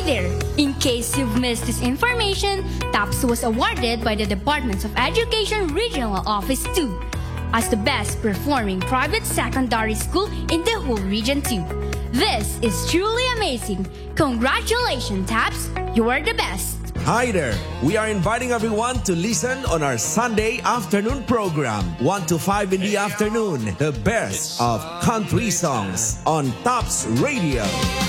there, in case you've missed this information, TAPS was awarded by the Department of Education Regional Office 2 as the best performing private secondary school in the whole Region 2. This is truly amazing. Congratulations, TAPS. You are the best. Hi there! We are inviting everyone to listen on our Sunday afternoon program, 1 to 5 in the afternoon, the best of country songs on TAPS Radio.